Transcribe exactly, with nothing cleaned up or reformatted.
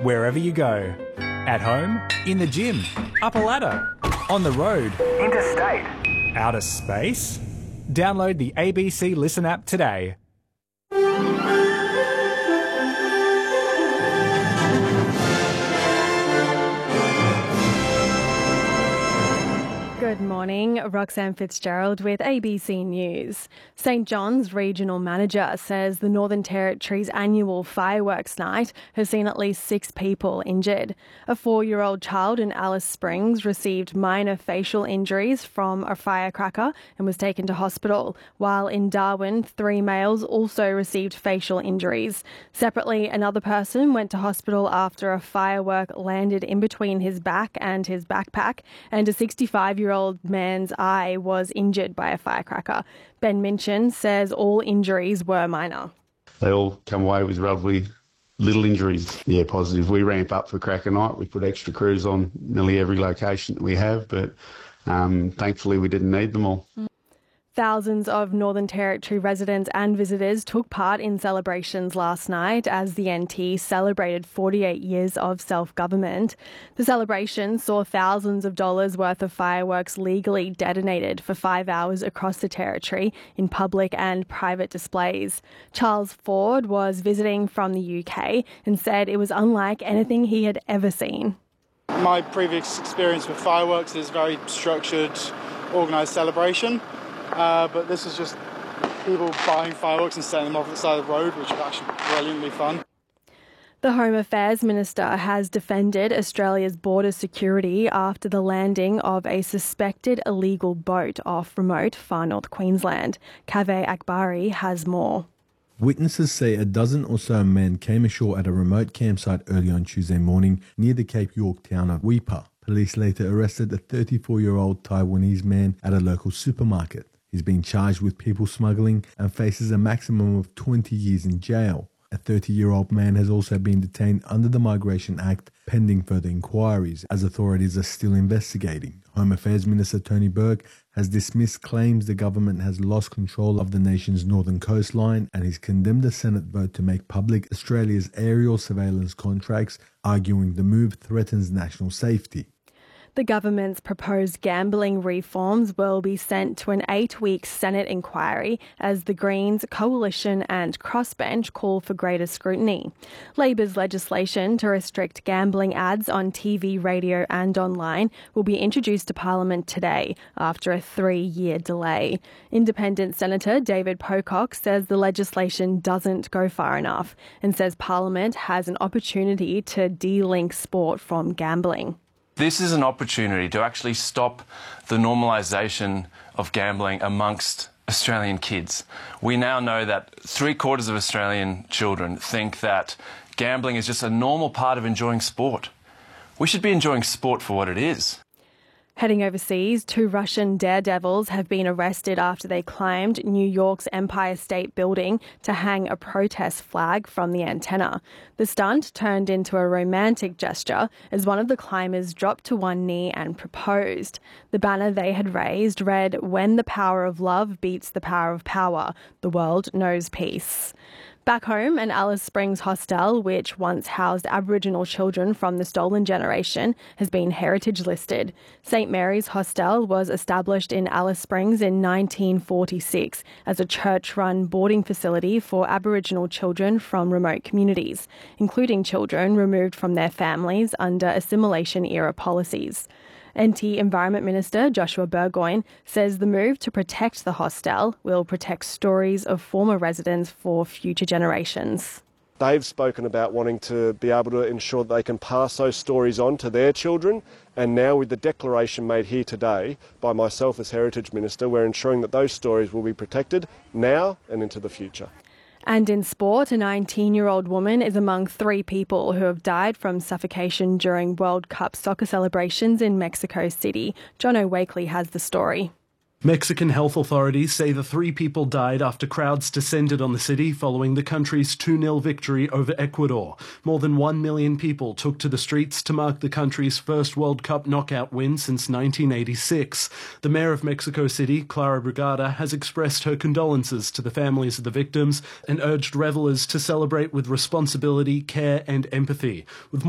wherever you go. At home, in the gym, up a ladder, on the road, interstate, outer space. Download the A B C Listen app today. Good morning, Roxanne Fitzgerald with A B C News. St John's regional manager says the Northern Territory's annual fireworks night has seen at least six people injured. A four-year-old child in Alice Springs received minor facial injuries from a firecracker and was taken to hospital, while in Darwin, three males also received facial injuries. Separately, another person went to hospital after a firework landed in between his back and his backpack, and a sixty-five-year-old man's eye was injured by a firecracker. Ben Minchin says all injuries were minor. They all come away with relatively little injuries. Yeah, positive. We ramp up for cracker night. We put extra crews on nearly every location that we have, but um, thankfully we didn't need them all. Mm. Thousands of Northern Territory residents and visitors took part in celebrations last night as the N T celebrated forty-eight years of self-government. The celebration saw thousands of dollars worth of fireworks legally detonated for five hours across the Territory in public and private displays. Charles Ford was visiting from the U K and said it was unlike anything he had ever seen. My previous experience with fireworks is very structured, organised celebration. Uh, but this is just people buying fireworks and setting them off at the side of the road, which is actually brilliantly fun. The Home Affairs Minister has defended Australia's border security after the landing of a suspected illegal boat off remote far north Queensland. Kaveh Akbari has more. Witnesses say a dozen or so men came ashore at a remote campsite early on Tuesday morning near the Cape York town of Weipa. Police later arrested a thirty-four-year-old Taiwanese man at a local supermarket. He's been charged with people smuggling and faces a maximum of twenty years in jail. A thirty-year-old man has also been detained under the Migration Act pending further inquiries, as authorities are still investigating. Home Affairs Minister Tony Burke has dismissed claims the government has lost control of the nation's northern coastline, and he's condemned a Senate vote to make public Australia's aerial surveillance contracts, arguing the move threatens national safety. The government's proposed gambling reforms will be sent to an eight-week Senate inquiry as the Greens, Coalition and Crossbench call for greater scrutiny. Labor's legislation to restrict gambling ads on T V, radio and online will be introduced to Parliament today after a three-year delay. Independent Senator David Pocock says the legislation doesn't go far enough and says Parliament has an opportunity to de-link sport from gambling. This is an opportunity to actually stop the normalisation of gambling amongst Australian kids. We now know that three quarters of Australian children think that gambling is just a normal part of enjoying sport. We should be enjoying sport for what it is. Heading overseas, two Russian daredevils have been arrested after they climbed New York's Empire State Building to hang a protest flag from the antenna. The stunt turned into a romantic gesture as one of the climbers dropped to one knee and proposed. The banner they had raised read, "When the power of love beats the power of power, the world knows peace." Back home, an Alice Springs hostel, which once housed Aboriginal children from the stolen generation, has been heritage listed. Saint Mary's Hostel was established in Alice Springs in nineteen forty-six as a church-run boarding facility for Aboriginal children from remote communities, including children removed from their families under assimilation-era policies. N T Environment Minister Joshua Burgoyne says the move to protect the hostel will protect stories of former residents for future generations. They've spoken about wanting to be able to ensure that they can pass those stories on to their children, and now with the declaration made here today by myself as Heritage Minister, we're ensuring that those stories will be protected now and into the future. And in sport, a nineteen-year-old woman is among three people who have died from suffocation during World Cup soccer celebrations in Mexico City. Jono Wakely has the story. Mexican health authorities say the three people died after crowds descended on the city following the country's two nil victory over Ecuador. More than one million people took to the streets to mark the country's first World Cup knockout win since nineteen eighty-six. The mayor of Mexico City, Clara Brugada, has expressed her condolences to the families of the victims and urged revelers to celebrate with responsibility, care and empathy. With